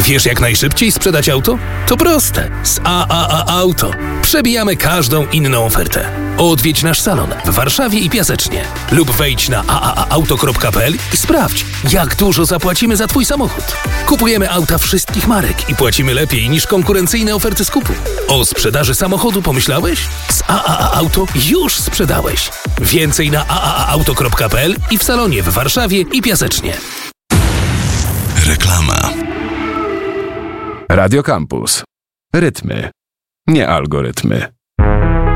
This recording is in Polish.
Wiesz, jak najszybciej sprzedać auto? To proste. Z AAA Auto przebijamy każdą inną ofertę. Odwiedź nasz salon w Warszawie i Piasecznie lub wejdź na aaauto.pl i sprawdź, jak dużo zapłacimy za Twój samochód. Kupujemy auta wszystkich marek i płacimy lepiej niż konkurencyjne oferty skupu. O sprzedaży samochodu pomyślałeś? Z AAA Auto już sprzedałeś. Więcej na aaauto.pl i w salonie w Warszawie i Piasecznie. Reklama. Radio Campus. Rytmy, nie algorytmy.